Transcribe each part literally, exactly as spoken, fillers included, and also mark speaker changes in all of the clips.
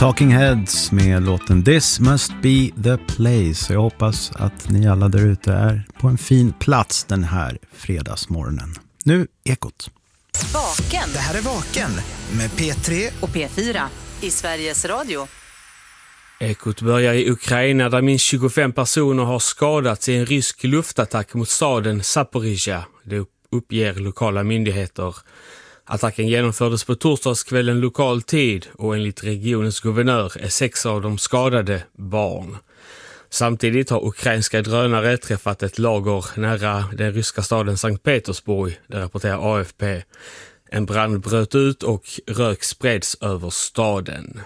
Speaker 1: Talking Heads med låten This Must Be The Place. Jag hoppas att ni alla där ute är på en fin plats den här fredagsmorgonen. Nu Ekot.
Speaker 2: Vaken.
Speaker 3: Det här är Vaken med P tre
Speaker 2: och P fyra i Sveriges Radio.
Speaker 4: Ekot börjar i Ukraina där minst tjugofem personer har skadats i en rysk luftattack mot staden Zaporizjzja. Det uppger lokala myndigheter. Attacken genomfördes på torsdagskvällen lokal tid och enligt regionens guvernör är sex av de skadade barn. Samtidigt har ukrainska drönare träffat ett lager nära den ryska staden Sankt Petersburg, det rapporterar A F P. En brand bröt ut och rök spreds över staden.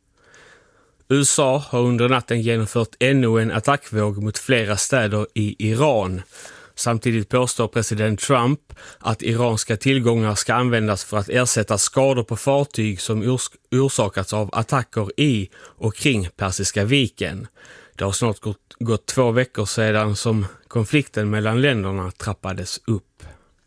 Speaker 4: U S A har under natten genomfört ännu en attackvåg mot flera städer i Iran. Samtidigt påstår president Trump att iranska tillgångar ska användas för att ersätta skador på fartyg som ors- orsakats av attacker i och kring Persiska viken. Det har snart gått, gått två veckor sedan som konflikten mellan länderna trappades upp.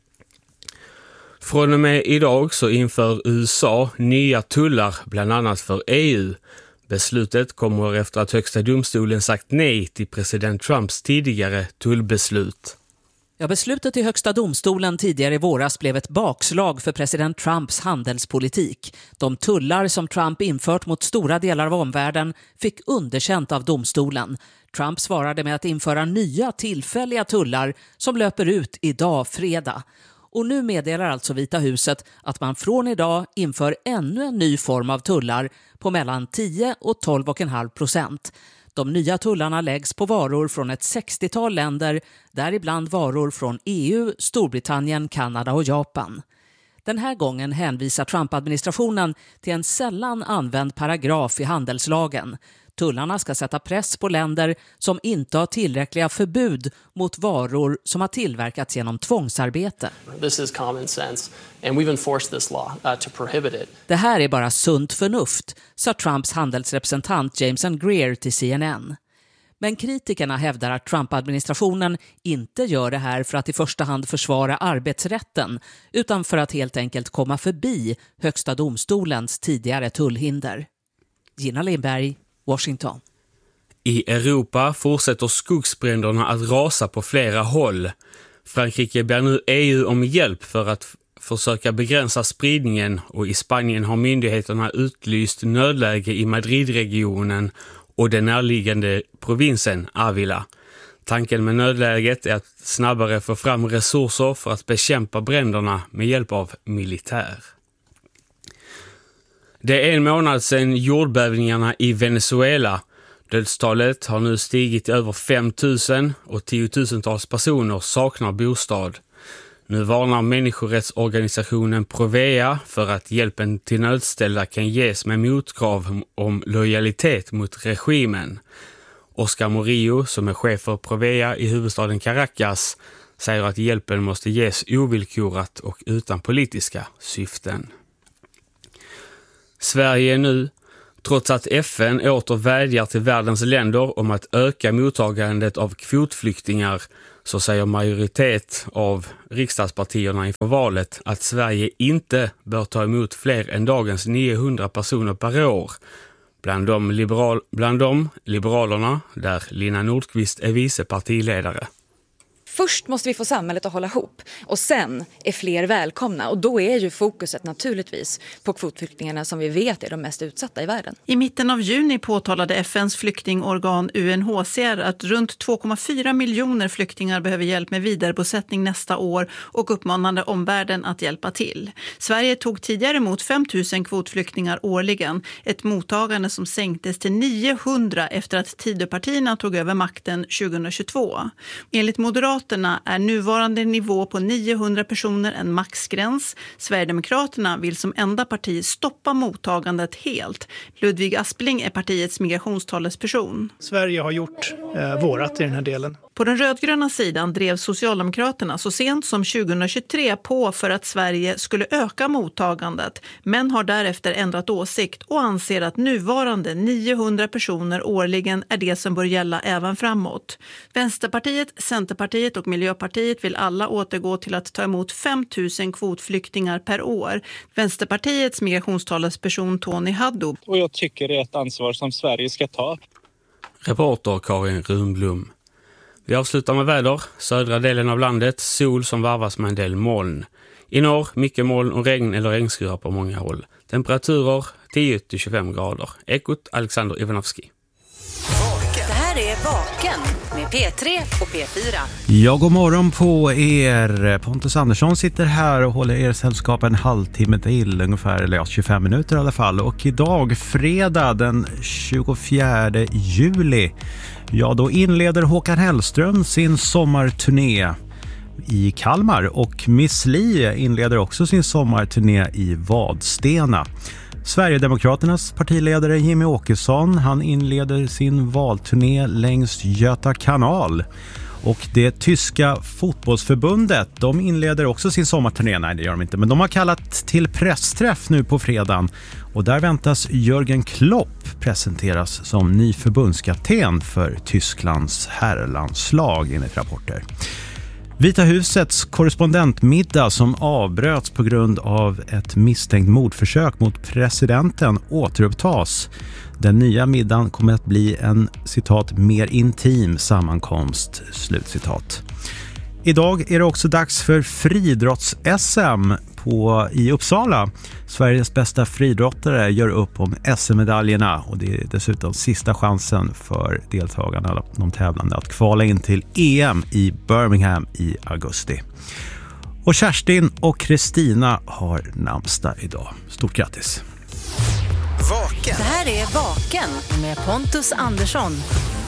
Speaker 4: Från och med idag så inför U S A nya tullar bland annat för E U. Beslutet kommer efter att högsta domstolen sagt nej till president Trumps tidigare tullbeslut.
Speaker 5: Ja, beslutet i högsta domstolen tidigare i våras blev ett bakslag för president Trumps handelspolitik. De tullar som Trump infört mot stora delar av omvärlden fick underkänt av domstolen. Trump svarade med att införa nya tillfälliga tullar som löper ut idag fredag. Och nu meddelar alltså Vita huset att man från idag inför ännu en ny form av tullar på mellan tio och tolv komma fem procent. De nya tullarna läggs på varor från ett sextiotal länder, däribland varor från E U, Storbritannien, Kanada och Japan. Den här gången hänvisar Trump-administrationen till en sällan använd paragraf i handelslagen. Tullarna ska sätta press på länder som inte har tillräckliga förbud mot varor som har tillverkats genom tvångsarbete.
Speaker 6: This is common sense and we've enforced this law uh, to prohibit it.
Speaker 5: Det här är bara sunt förnuft, sa Trumps handelsrepresentant Jameson Greer till C N N. Men kritikerna hävdar att Trump-administrationen inte gör det här för att i första hand försvara arbetsrätten utan för att helt enkelt komma förbi högsta domstolens tidigare tullhinder. Gina Lindberg, Washington.
Speaker 4: I Europa fortsätter skogsbränderna att rasa på flera håll. Frankrike ber nu E U om hjälp för att f- försöka begränsa spridningen och i Spanien har myndigheterna utlyst nödläge i Madridregionen och den närliggande provinsen Ávila. Tanken med nödläget är att snabbare få fram resurser för att bekämpa bränderna med hjälp av militär. Det är en månad sedan jordbävningarna i Venezuela. Dödstalet har nu stigit till över fem tusen och tiotusentals personer saknar bostad. Nu varnar människorättsorganisationen Provea för att hjälpen till nödställda kan ges med motkrav om lojalitet mot regimen. Oscar Murillo, som är chef för Provea i huvudstaden Caracas, säger att hjälpen måste ges ovillkorat och utan politiska syften. Sverige nu, trots att F N åter vädjar till världens länder om att öka mottagandet av kvotflyktingar, så säger majoritet av riksdagspartierna inför valet att Sverige inte bör ta emot fler än dagens niohundra personer per år. Bland dem, liberal, bland dem Liberalerna, där Lina Nordqvist är vice partiledare.
Speaker 7: Först måste vi få samhället att hålla ihop och sen är fler välkomna och då är ju fokuset naturligtvis på kvotflyktingarna som vi vet är de mest utsatta i världen.
Speaker 8: I mitten av juni påtalade F N:s flyktingorgan U N H C R att runt två komma fyra miljoner flyktingar behöver hjälp med vidarebosättning nästa år och uppmanade omvärlden att hjälpa till. Sverige tog tidigare emot fem tusen kvotflyktingar årligen, ett mottagande som sänktes till niohundra efter att Tidöpartierna tog över makten tjugohundratjugotvå. Enligt Moderaterna är nuvarande nivå på niohundra personer en maxgräns. Sverigedemokraterna vill som enda parti stoppa mottagandet helt. Ludvig Aspling är partiets migrationstalesperson.
Speaker 9: Sverige har gjort eh, vårat i den här delen.
Speaker 8: På den rödgröna sidan drev Socialdemokraterna så sent som tjugohundratjugotre på för att Sverige skulle öka mottagandet, men har därefter ändrat åsikt och anser att nuvarande niohundra personer årligen är det som bör gälla även framåt. Vänsterpartiet, Centerpartiet och Miljöpartiet vill alla återgå till att ta emot fem tusen kvotflyktingar per år. Vänsterpartiets migrationstalesperson Tony Haddo.
Speaker 9: Och jag tycker det är ett ansvar som Sverige ska ta.
Speaker 4: Reporter Karin Runblom. Vi avslutar med väder. Södra delen av landet, sol som varvas med en del moln. I norr, mycket moln och regn eller regnskurar på många håll. Temperaturer tio till tjugofem grader. Ekot Alexander Ivanovski.
Speaker 2: Det här är Vaken med P tre och P fyra.
Speaker 1: Ja, god morgon på er. Pontus Andersson sitter här och håller er sällskap en halvtimme till, ungefär, eller ja, tjugofem minuter i alla fall. Och idag, fredag den tjugofjärde juli, ja, då inleder Håkan Hellström sin sommarturné i Kalmar och Miss Li inleder också sin sommarturné i Vadstena. Sverigedemokraternas partiledare Jimmy Åkesson, han inleder sin valturné längs Göta kanal. Och det tyska fotbollsförbundet, de inleder också sin sommarturné. Nej, det gör de inte, men de har kallat till pressträff nu på fredagen. Och där väntas Jürgen Klopp presenteras som ny förbundskapten för Tysklands herrlandslag enligt rapporter. Vita husets korrespondentmiddag som avbröts på grund av ett misstänkt mordförsök mot presidenten återupptas. Den nya middagen kommer att bli en, citat, mer intim sammankomst, slutcitat. Idag är det också dags för friidrotts-S M på, i Uppsala. Sveriges bästa friidrottare gör upp om S M-medaljerna och det är dessutom sista chansen för deltagarna, de tävlande, att kvala in till E M i Birmingham i augusti. Och Kerstin och Kristina har namnsdag idag. Stort grattis!
Speaker 2: Det här är Vaken med Pontus Andersson.